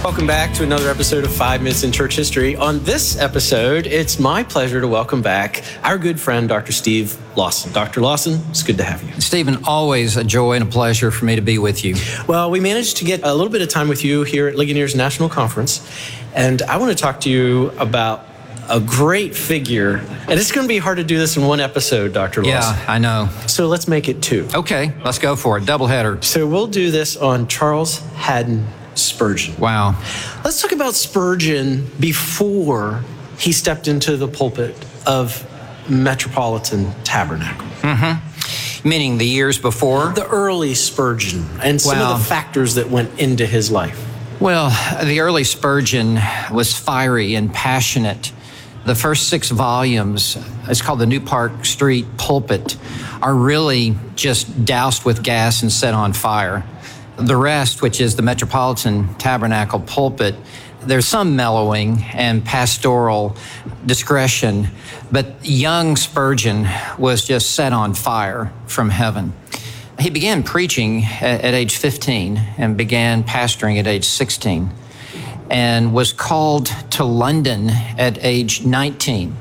Welcome back to another episode of 5 Minutes in Church History. On this episode, it's my pleasure to welcome back our good friend, Dr. Steve Lawson. Dr. Lawson, it's good to have you. Stephen, always a joy and a pleasure for me to be with you. Well, we managed to get a little bit of time with you here at Ligoniers National Conference, and I want to talk to you about a great figure. And it's going to be hard to do this in one episode, Dr. Lawson. Yeah, I know. So let's make it two. Okay, let's go for it. Doubleheader. So we'll do this on Charles Haddon Spurgeon. Wow. Let's talk about Spurgeon before he stepped into the pulpit of Metropolitan Tabernacle. Meaning the years before? The early Spurgeon and some of the factors that went into his life. Well, the early Spurgeon was fiery and passionate. The first 6 volumes, it's called the New Park Street Pulpit, are really just doused with gas and set on fire. The rest, which is the Metropolitan Tabernacle Pulpit, there's some mellowing and pastoral discretion, but young Spurgeon was just set on fire from heaven. He began preaching at age 15 and began pastoring at age 16 and was called to London at age 19.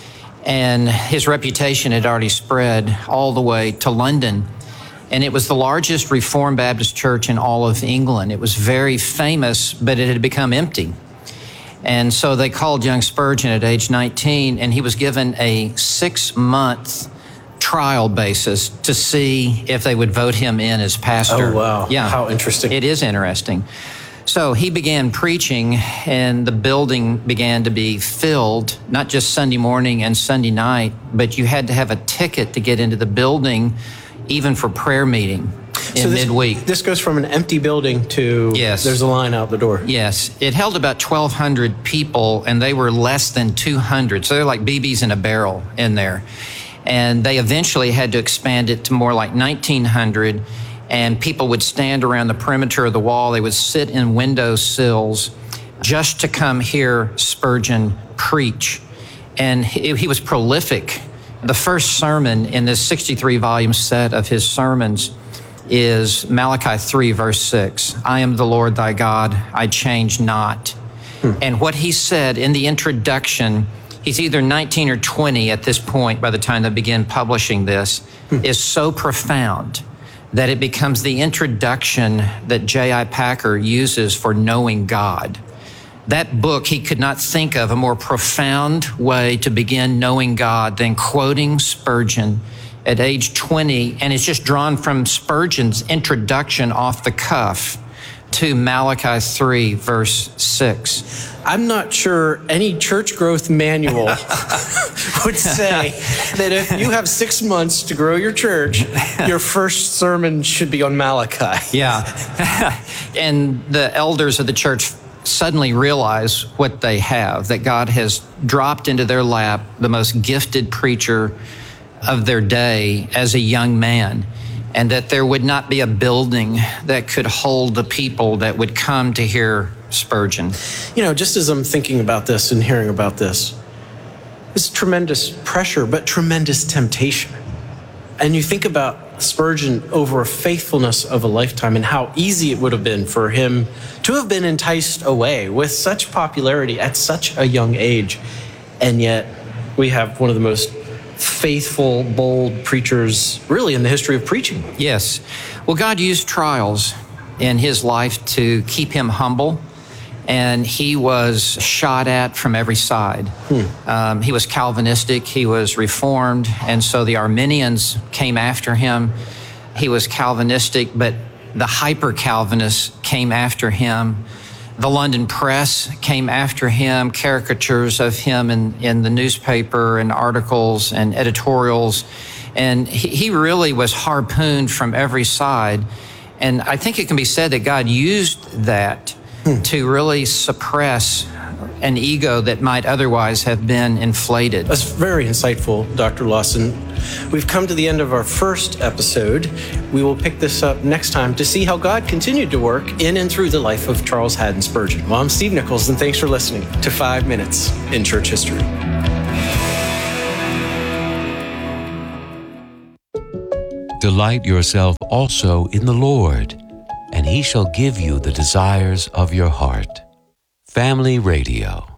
And his reputation had already spread all the way to London. And it was the largest Reformed Baptist church in all of England. It was very famous, but it had become empty. And so they called young Spurgeon at age 19, and he was given a 6-month trial basis to see if they would vote him in as pastor. Oh, wow. Yeah. How interesting. It is interesting. So he began preaching, and the building began to be filled, not just Sunday morning and Sunday night, but you had to have a ticket to get into the building, even for prayer meeting in midweek. This goes from an empty building to there's a line out the door. Yes. It held about 1,200 people, and they were less than 200. So they're like BBs in a barrel in there. And they eventually had to expand it to more like 1,900, and people would stand around the perimeter of the wall. They would sit in window sills just to come hear Spurgeon preach. And he was prolific. The first sermon in this 63-volume set of his sermons is Malachi 3, verse 6. I am the Lord thy God, I change not. And what he said in the introduction, he's either 19 or 20 at this point by the time they begin publishing this, is so profound that it becomes the introduction that J.I. Packer uses for knowing God. That book, he could not think of a more profound way to begin knowing God than quoting Spurgeon at age 20. And it's just drawn from Spurgeon's introduction off the cuff to Malachi 3, verse 6. I'm not sure any church growth manual would say that if you have 6 months to grow your church, your first sermon should be on Malachi. Yeah. And the elders of the church suddenly realize what they have, that God has dropped into their lap the most gifted preacher of their day as a young man, and that there would not be a building that could hold the people that would come to hear Spurgeon. You know, just as I'm thinking about this and hearing about this, it's tremendous pressure, but tremendous temptation. And you think about Spurgeon over a faithfulness of a lifetime and how easy it would have been for him to have been enticed away with such popularity at such a young age. And yet we have one of the most faithful, bold preachers really in the history of preaching. Yes. Well, God used trials in his life to keep him humble, and he was shot at from every side. He was Calvinistic, he was Reformed, and so the Arminians came after him. He was Calvinistic, but the hyper-Calvinists came after him. The London press came after him, caricatures of him in the newspaper and articles and editorials. And he really was harpooned from every side. And I think it can be said that God used that to really suppress an ego that might otherwise have been inflated. That's very insightful, Dr. Lawson. We've come to the end of our first episode. We will pick this up next time to see how God continued to work in and through the life of Charles Haddon Spurgeon. Well, I'm Steve Nichols, and thanks for listening to 5 Minutes in Church History. Delight yourself also in the Lord, and he shall give you the desires of your heart. Family Radio.